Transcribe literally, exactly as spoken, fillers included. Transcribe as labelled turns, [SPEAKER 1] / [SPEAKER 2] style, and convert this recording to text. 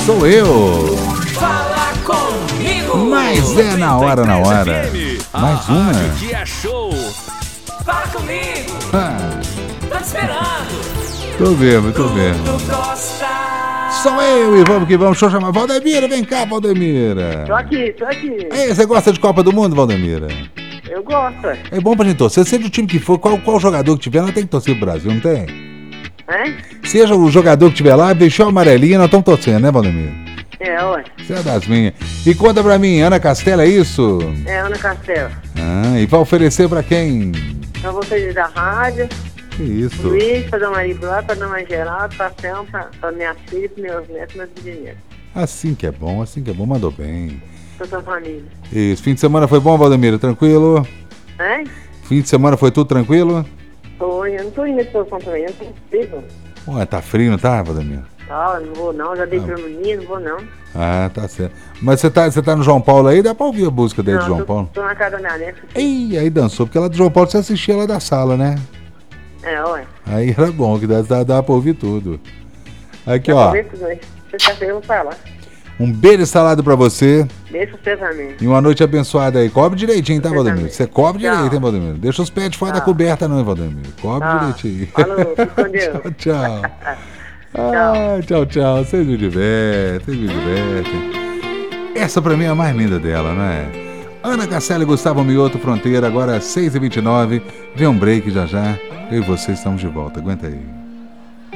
[SPEAKER 1] sou eu.
[SPEAKER 2] Fala comigo.
[SPEAKER 1] Mas é na hora, na hora. Mais uma.
[SPEAKER 3] Que é show.
[SPEAKER 2] Fala comigo.
[SPEAKER 1] Ah,
[SPEAKER 2] Tô te esperando.
[SPEAKER 1] tô vendo, tô vendo.
[SPEAKER 2] Tu gosta.
[SPEAKER 1] Sou eu e vamos que vamos. Deixa eu chamar. Valdemira, vem cá, Valdemira.
[SPEAKER 4] Tô aqui, tô aqui.
[SPEAKER 1] Ei, você gosta de Copa do Mundo, Valdemira?
[SPEAKER 4] Eu gosto.
[SPEAKER 1] É bom pra gente torcer. Seja o time que for, qual, qual jogador que tiver, nós tem que torcer pro Brasil, não tem?
[SPEAKER 4] Hein?
[SPEAKER 1] Seja o jogador que tiver lá, deixou a amarelinha, nós estamos torcendo, né, Valdemira?
[SPEAKER 4] É, ué.
[SPEAKER 1] Você é das minhas. E conta pra mim, Ana Castela, é isso?
[SPEAKER 4] É Ana Castelo.
[SPEAKER 1] Ah, e vai oferecer pra quem?
[SPEAKER 4] Pra vocês da rádio,
[SPEAKER 1] Que isso?
[SPEAKER 4] Luiz, pra Dona Maria Blá, pra Dona Geraldo, pra Selma, pra, pra minha filha, pros meus netos, meus bisnetos.
[SPEAKER 1] Assim que é bom, assim que é bom, mandou bem.
[SPEAKER 4] Pra sua família.
[SPEAKER 1] Isso, fim de semana foi bom, Valdemira? Tranquilo?
[SPEAKER 4] Hein?
[SPEAKER 1] Fim de semana foi tudo tranquilo?
[SPEAKER 4] Tô, eu não tô indo nesse posição também, eu não tô frio.
[SPEAKER 1] Ué, tá frio, não tá, Valdemira?
[SPEAKER 4] Ah, não vou não, já dei pro menino, não vou não.
[SPEAKER 1] Ah, tá certo. Mas você tá, você tá no João Paulo aí? Dá pra ouvir a música dele
[SPEAKER 4] não,
[SPEAKER 1] de João
[SPEAKER 4] tô,
[SPEAKER 1] Paulo?
[SPEAKER 4] tô na casa da minha neta.
[SPEAKER 1] Ih, aí dançou, porque ela do João Paulo você assistia ela da sala, né?
[SPEAKER 4] É, ué.
[SPEAKER 1] Aí era bom, que dá, dá, dá pra ouvir tudo. Aqui,
[SPEAKER 4] Dá
[SPEAKER 1] ó.
[SPEAKER 4] pra ver tudo aí. Sexta-feira eu vou falar.
[SPEAKER 1] Um beijo salado pra você
[SPEAKER 4] Beijo pra vocês também.
[SPEAKER 1] e uma noite abençoada aí. Cobre direitinho, tá,
[SPEAKER 4] Você
[SPEAKER 1] Valdemiro?
[SPEAKER 4] também.
[SPEAKER 1] Você cobre
[SPEAKER 4] Tchau.
[SPEAKER 1] direito, hein, Valdemiro? Deixa os pés de fora da
[SPEAKER 4] Tchau.
[SPEAKER 1] coberta, não, hein, Valdemiro? Cobre
[SPEAKER 4] Tchau.
[SPEAKER 1] direitinho.
[SPEAKER 4] Falou, fique com Deus.
[SPEAKER 1] Tchau, tchau. Ah, tchau, tchau. Vocês me divertem, vocês me divertem. Essa pra mim é a mais linda dela, não é? Ana Castela e Gustavo Mioto, Fronteira, agora seis e vinte e nove. Vem um break já já. Eu e vocês estamos de volta. Aguenta aí.